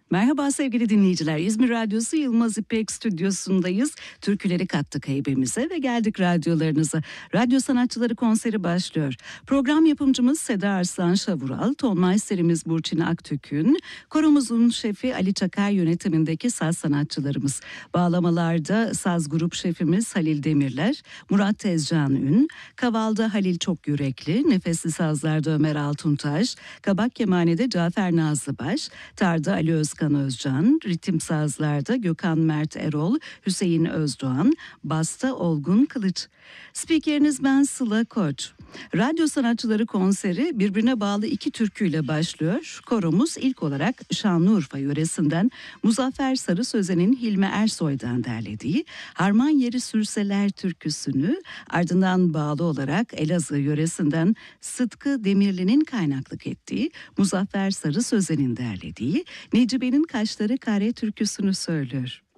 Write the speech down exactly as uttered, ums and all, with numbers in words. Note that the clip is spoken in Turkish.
Merhaba sevgili dinleyiciler. İzmir Radyosu Yılmaz İpek Stüdyosu'ndayız. Türküleri kattık heybemize ve geldik radyolarınıza. Radyo Sanatçıları konseri başlıyor. Program yapımcımız Seda Arslan Şavural, tonmeisterimiz Burçin Aktürk'ün, koromuzun şefi Ali Çakar yönetimindeki saz sanatçılarımız. Bağlamalarda saz grup şefimiz Halil Demirler, Murat Tezcan Ün, kavalda Halil Çok Yürekli, nefesli sazlarda Ömer Altuntaş, kabak kemanede Cafer Nazlıbaş, tarda Ali Özkan Özcan, ritim sazlarda Gökhan Mert Erol, Hüseyin Özdoğan, basta Olgun Kılıç. Spikeriniz ben Sıla Koç. Radyo Sanatçıları konseri birbirine bağlı iki türküyle başlıyor. Koromuz ilk olarak Şanlıurfa yöresinden Muzaffer Sarı Sözen'in Hilmi Ersoy'dan derlediği Harman Yeri Sürseler türküsünü, ardından bağlı olarak Elazığ yöresinden Sıtkı Demirli'nin kaynaklık ettiği Muzaffer Sarı Sözen'in derlediği Necibe'nin Kaşları Kare türküsünü söylüyor.